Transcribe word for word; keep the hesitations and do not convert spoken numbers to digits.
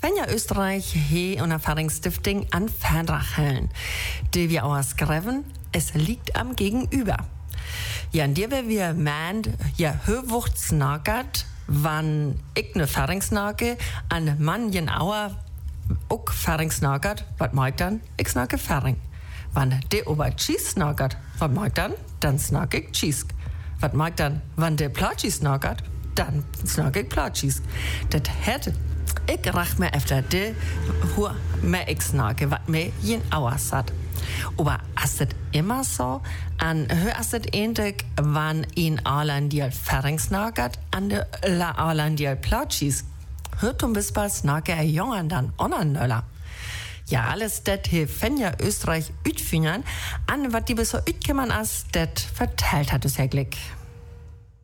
Fenja Österreich he una Erfahrungsstiftung an Fernracheln, die wir ausgräben, es liegt am Gegenüber. Ja, und dir wir meint, ja, höwuchtsnagert, wann ich ne Erfahrungsnage an manchen Auer auch Erfahrungsnagert, was mag dann? Ich snage Erfahrung. Wann der ober Cheese snagert, was mag dann? Dann snag ich Cheese. Was mag dann? Wann der Platschis snagert, dann snag ich Platschis. Das hätte ich rach mir öfter de, wo mir ich snage, was mir jen Auers hat. Aber ist das immer so? An hör ist das ähnlich, wann in Alan die Erfahrungsnagert, an der La Alan die Platschis. Hört um bis bald snage er jungen dann onnernöller. Ja, alles das hier Fenja Österreich utfingern, an wat die bis so utkämmern as, das vertellt hat es ja Glück.